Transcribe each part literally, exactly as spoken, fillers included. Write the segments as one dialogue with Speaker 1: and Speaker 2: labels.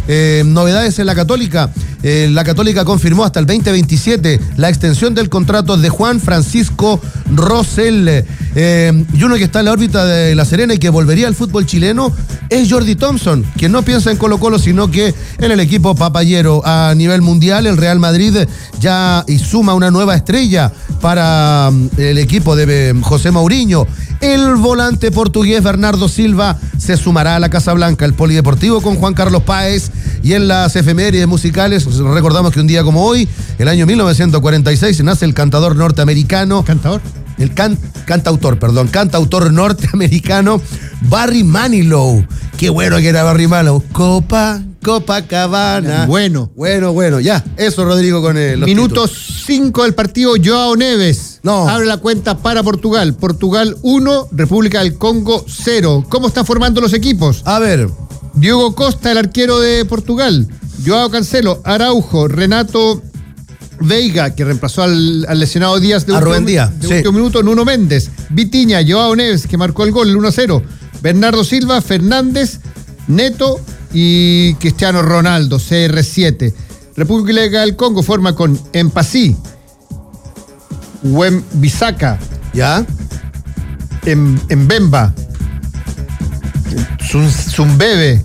Speaker 1: Eh, novedades en la Católica. Eh, la Católica confirmó hasta el veinte veintisiete la extensión del contrato de Juan Francisco Rosell. Eh, y uno que está en la órbita de La Serena y que volvería al fútbol chileno es Jordi Thompson, quien no piensa en Colo-Colo, sino que en el equipo papayero. A nivel mundial, el Real Madrid ya y suma una nueva estrella para el equipo de José Mourinho. El volante portugués Bernardo Silva se sumará a la Casa Blanca. El polideportivo con Juan Carlos Páez. Y en las efemérides musicales, recordamos que un día como hoy, el año mil novecientos cuarenta y seis, nace el cantador norteamericano.
Speaker 2: ¿Cantador?
Speaker 1: El can, cantautor, perdón, cantautor norteamericano Barry Manilow. Qué bueno que era Barry Manilow. Copa, Copacabana.
Speaker 2: Bueno.
Speaker 1: Bueno, bueno, ya. Eso, Rodrigo, con el.
Speaker 2: Minuto cinco del partido, Joao Neves.
Speaker 1: No.
Speaker 2: Abre la cuenta para Portugal. Portugal uno, República del Congo cero. ¿Cómo están formando los equipos?
Speaker 1: A ver.
Speaker 2: Diogo Costa, el arquero de Portugal. Joao Cancelo, Araujo, Renato Veiga, que reemplazó al, al lesionado Díaz de,
Speaker 1: a
Speaker 2: último,
Speaker 1: Rubén Díaz,
Speaker 2: de
Speaker 1: sí.
Speaker 2: último minuto, Nuno Méndez, Vitinha, Joao Neves, que marcó el gol, el uno a cero, Bernardo Silva, Fernández, Neto y Cristiano Ronaldo, C R siete. República del Congo forma con Empasí, Wen-Bissaka,
Speaker 1: ¿Ya?
Speaker 2: en, Mbemba, Zumbebe,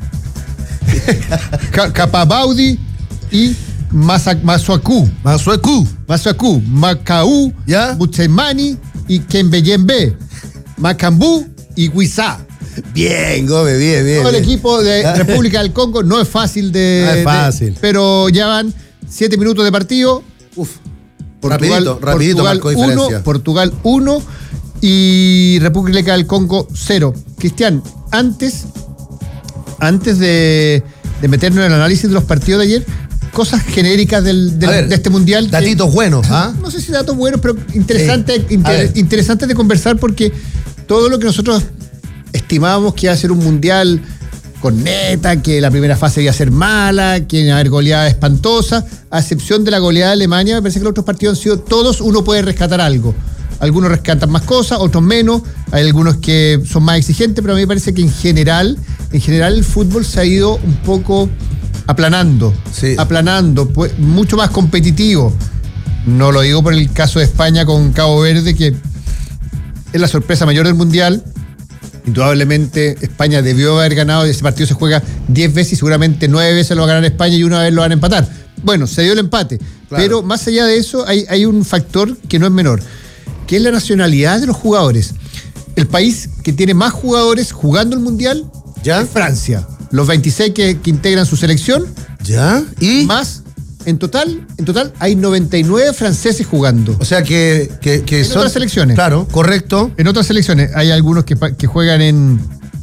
Speaker 2: Capabaudi y Masuaku.
Speaker 1: Masuaku.
Speaker 2: Masuaku, Macau,
Speaker 1: ¿Ya?
Speaker 2: Butsemani y Kembeyembe, Macambú y Huizá.
Speaker 1: Bien, Gómez, bien, bien.
Speaker 2: Todo el
Speaker 1: bien.
Speaker 2: equipo de República del Congo no es fácil de...
Speaker 1: No es fácil.
Speaker 2: de, pero ya van siete minutos de partido.
Speaker 1: Uf.
Speaker 2: Portugal,
Speaker 1: rapidito, rapidito
Speaker 2: Portugal
Speaker 1: marcó diferencia.
Speaker 2: uno, Portugal uno y República del Congo cero. Cristian, antes, antes de, de meternos en el análisis de los partidos de ayer, cosas genéricas del, del,
Speaker 1: ver,
Speaker 2: de este mundial.
Speaker 1: Datitos
Speaker 2: que,
Speaker 1: buenos, ¿ah?
Speaker 2: No sé si datos buenos, pero interesantes
Speaker 1: Sí.
Speaker 2: inter, interesante de conversar porque todo lo que nosotros estimábamos que iba a ser un mundial con neta, que la primera fase iba a ser mala, que iba a haber goleada espantosa, a excepción de la goleada de Alemania, me parece que los otros partidos han sido todos, uno puede rescatar algo. Algunos rescatan más cosas, otros menos, hay algunos que son más exigentes, pero a mí me parece que en general, en general el fútbol se ha ido un poco aplanando,
Speaker 1: sí.
Speaker 2: aplanando, pues, mucho más competitivo. No lo digo por el caso de España con Cabo Verde, que es la sorpresa mayor del mundial. Indudablemente España debió haber ganado, ese partido se juega diez veces y seguramente nueve veces lo va a ganar España y una vez lo van a empatar. Bueno, se dio el empate, claro. Pero más allá de eso hay, hay un factor que no es menor, que es la nacionalidad de los jugadores. El país que tiene más jugadores jugando el mundial
Speaker 1: ¿Ya?
Speaker 2: es Francia. Los veintiséis que, que integran su selección,
Speaker 1: ¿Ya? ¿Y?
Speaker 2: más, en total, en total hay noventa y nueve franceses jugando.
Speaker 1: O sea que, que, que
Speaker 2: en
Speaker 1: son...
Speaker 2: otras selecciones.
Speaker 1: Claro, correcto.
Speaker 2: En otras selecciones hay algunos que, que juegan en,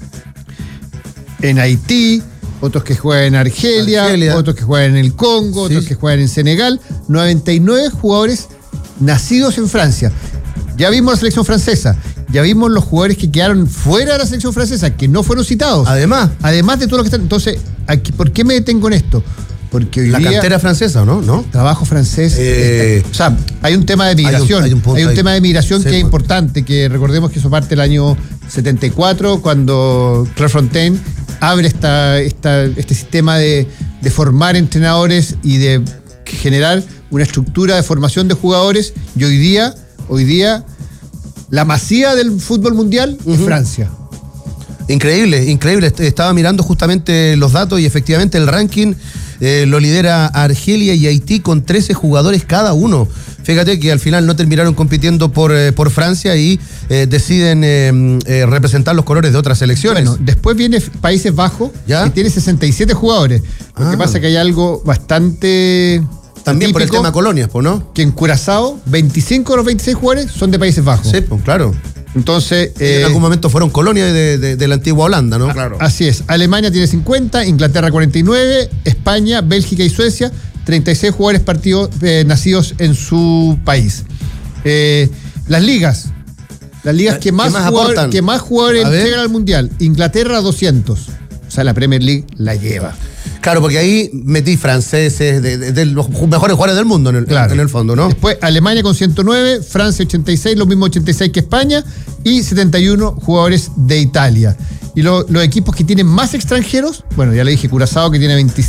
Speaker 2: en Haití, otros que juegan en Argelia,
Speaker 1: Argelia.
Speaker 2: otros que juegan en el Congo,
Speaker 1: Sí.
Speaker 2: otros que juegan en Senegal. noventa y nueve jugadores nacidos en Francia. Ya vimos la selección francesa, ya vimos los jugadores que quedaron fuera de la selección francesa, que no fueron citados.
Speaker 1: Además.
Speaker 2: Además de todo lo que están. Entonces, aquí, ¿por qué me detengo en esto? Porque hoy
Speaker 1: La
Speaker 2: día,
Speaker 1: cantera francesa, ¿no? ¿No?
Speaker 2: trabajo francés.
Speaker 1: Eh,
Speaker 2: está- o sea, hay un tema de migración.
Speaker 1: hay un- hay un punto ahí.
Speaker 2: tema de migración
Speaker 1: Sí,
Speaker 2: que es
Speaker 1: pues.
Speaker 2: importante, que recordemos que eso parte del año setenta y cuatro, cuando Clairefontaine abre esta, esta, este sistema de, de formar entrenadores y de generar una estructura de formación de jugadores. Y hoy día, hoy día, la masía del fútbol mundial uh-huh. es Francia.
Speaker 1: Increíble, increíble. Estaba mirando justamente los datos y efectivamente el ranking eh, lo lidera Argelia y Haití con trece jugadores cada uno. Fíjate que al final no terminaron compitiendo por, eh, por Francia y eh, deciden eh, eh, representar los colores de otras selecciones.
Speaker 2: Bueno, después viene Países Bajos,
Speaker 1: ¿Ya?
Speaker 2: que tiene sesenta y siete jugadores. Lo
Speaker 1: Ah.
Speaker 2: que pasa es que hay algo bastante...
Speaker 1: También por el
Speaker 2: típico,
Speaker 1: tema colonias, pues, ¿no?
Speaker 2: que en Curazao, veinticinco de los veintiséis jugadores son de Países Bajos.
Speaker 1: Sí, pues claro.
Speaker 2: Entonces...
Speaker 1: en
Speaker 2: eh,
Speaker 1: algún momento fueron colonias de, de, de la antigua Holanda, ¿no?
Speaker 2: Claro. Así es. Alemania tiene cincuenta, Inglaterra cuarenta y nueve, España, Bélgica y Suecia, treinta y seis jugadores partidos, eh, nacidos en su país. Eh, las ligas. Las ligas que más,
Speaker 1: más
Speaker 2: jugador,
Speaker 1: aportan?
Speaker 2: que más jugadores
Speaker 1: A ver.
Speaker 2: entregan al Mundial. Inglaterra, doscientos. O sea, la Premier League la lleva.
Speaker 1: Claro, porque ahí metí franceses, de, de, de los mejores jugadores del mundo en el,
Speaker 2: Claro.
Speaker 1: en el fondo, ¿no?
Speaker 2: Después Alemania con ciento nueve, Francia ochenta y seis, los mismos ochenta y seis que España, y setenta y uno jugadores de Italia. Y lo- los equipos que tienen más extranjeros, bueno, ya le dije, Curazao que tiene veintiséis.